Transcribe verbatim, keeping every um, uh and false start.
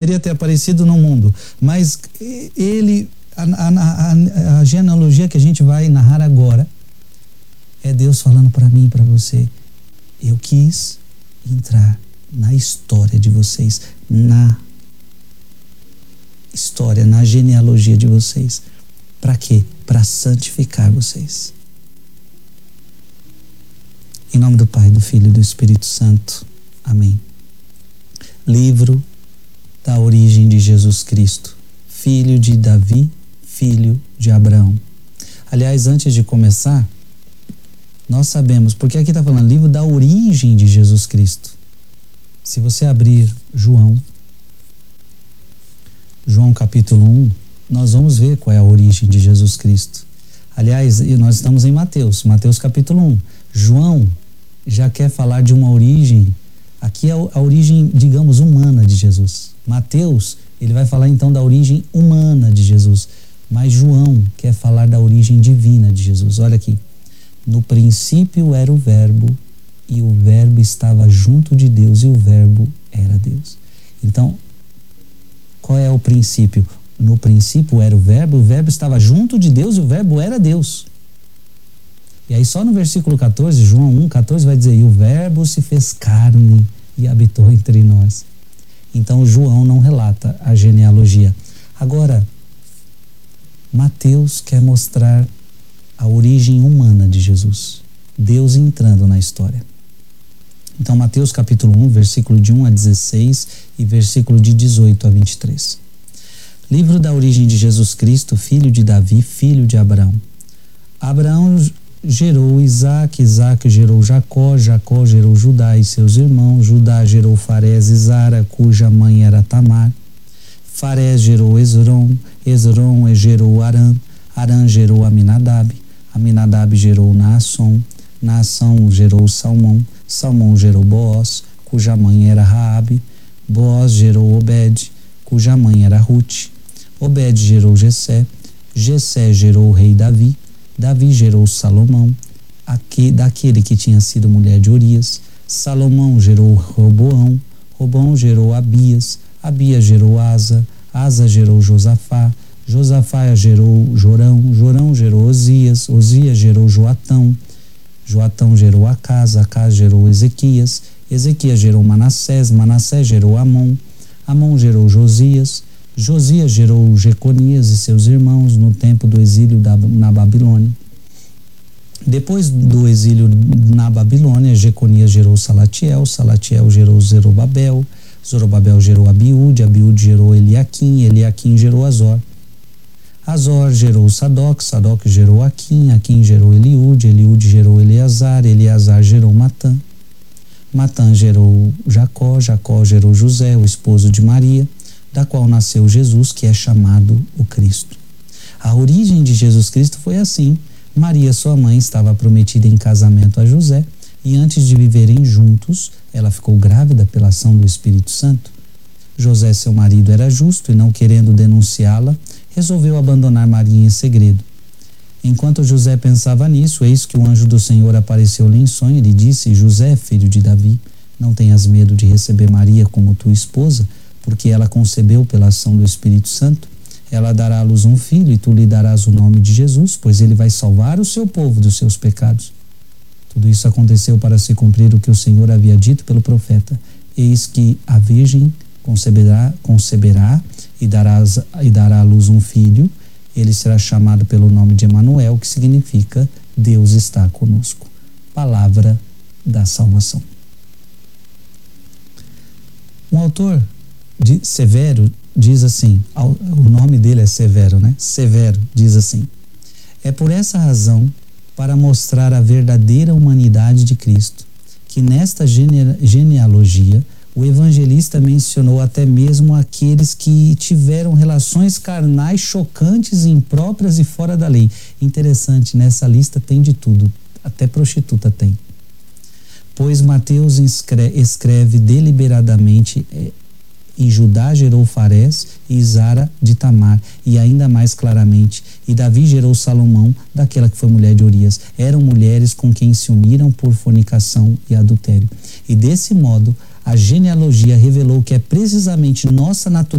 poderia ter aparecido no mundo, mas ele, a, a, a, a genealogia que a gente vai narrar agora, é Deus falando para mim e para você: eu quis entrar na história de vocês, na história, na genealogia de vocês. Para quê? Para santificar vocês. Em nome do Pai, do Filho e do Espírito Santo. Amém. Livro da origem de Jesus Cristo, filho de Davi, filho de Abraão. Aliás, antes de começar, nós sabemos, porque aqui está falando livro da origem de Jesus Cristo. Se você abrir João, João capítulo um, nós vamos ver qual é a origem de Jesus Cristo. Aliás, nós estamos em Mateus, Mateus capítulo um. João já quer falar de uma origem, aqui é a origem, digamos, humana de Jesus. Mateus, ele vai falar então da origem humana de Jesus. Mas João quer falar da origem divina de Jesus. Olha aqui. No princípio era o Verbo, e o Verbo estava junto de Deus, e o Verbo era Deus. Então, qual é o princípio? No princípio era o Verbo, o Verbo estava junto de Deus, e o Verbo era Deus. E aí só no versículo catorze, João um, catorze, vai dizer: e o Verbo se fez carne e habitou entre nós. Então João não relata a genealogia. Agora, Mateus quer mostrar a origem humana de Jesus, Deus entrando na história. Então, Mateus capítulo um, versículo de um a dezesseis e versículo de dezoito a vinte e três. Livro da origem de Jesus Cristo, filho de Davi, filho de Abraão. Abraão gerou Isaque, Isaque gerou Jacó, Jacó gerou Judá e seus irmãos, Judá gerou Farés e Zara, cuja mãe era Tamar. Farés gerou Esrom, Esrom gerou Arã, Arã gerou Aminadab, Aminadab gerou Naasson, Naasson gerou Salmão, Salmão gerou Boaz, cuja mãe era Raabe, Boaz gerou Obed, cuja mãe era Ruth, Obed gerou Jessé, Jessé gerou o rei Davi, Davi gerou Salomão, aqui, daquele que tinha sido mulher de Urias, Salomão gerou Roboão, Roboão gerou Abias, Abias gerou Asa, Asa gerou Josafá, Josafá gerou Jorão, Jorão gerou Osias, Osias gerou Joatão, Joatão gerou Acas, Acas gerou Ezequias, Ezequias gerou Manassés, Manassés gerou Amon, Amon gerou Josias, Josias gerou Jeconias e seus irmãos no tempo do exílio da, na Babilônia. Depois do exílio na Babilônia, Jeconias gerou Salatiel, Salatiel gerou Zerobabel, Zorobabel gerou Abiúde, Abiúde gerou Eliaquim, Eliaquim gerou Azor. Azor gerou Sadoc, Sadoc gerou Aquim, Aquim gerou Eliúde, Eliúde gerou Eleazar, Eleazar gerou Matã. Matã gerou Jacó, Jacó gerou José, o esposo de Maria, da qual nasceu Jesus, que é chamado o Cristo. A origem de Jesus Cristo foi assim. Maria, sua mãe, estava prometida em casamento a José, e antes de viverem juntos, ela ficou grávida pela ação do Espírito Santo. José, seu marido, era justo e, não querendo denunciá-la, resolveu abandonar Maria em segredo. Enquanto José pensava nisso, eis que o anjo do Senhor apareceu-lhe em sonho e lhe disse: José, filho de Davi, não tenhas medo de receber Maria como tua esposa, porque ela concebeu pela ação do Espírito Santo. Ela dará à luz um filho, e tu lhe darás o nome de Jesus, pois ele vai salvar o seu povo dos seus pecados. Tudo isso aconteceu para se cumprir o que o Senhor havia dito pelo profeta: eis que a virgem conceberá, conceberá e, darás, e dará à luz um filho. Ele será chamado pelo nome de Emanuel, que significa Deus está conosco. Palavra da salvação. Um autor de Severo diz assim, o nome dele é Severo, né? Severo diz assim: é por essa razão, para mostrar a verdadeira humanidade de Cristo, que nesta gene- genealogia o evangelista mencionou até mesmo aqueles que tiveram relações carnais chocantes, impróprias e fora da lei. Interessante, nessa lista tem de tudo, até prostituta tem. Pois Mateus escreve deliberadamente: e Judá gerou Farés e Zara de Tamar, e ainda mais claramente, e Davi gerou Salomão, daquela que foi mulher de Urias. Eram mulheres com quem se uniram por fornicação e adultério. E desse modo, a genealogia revelou que é precisamente nossa natureza